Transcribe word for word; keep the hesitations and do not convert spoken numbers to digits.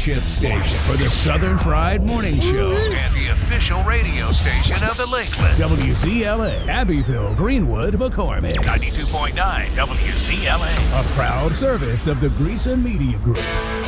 flagship station for the Southern Fried Morning Show. And the official radio station of the Lakeland. W Z L A, Abbeville, Greenwood, McCormick. ninety-two point nine W Z L A. A proud service of the Greason Media Group.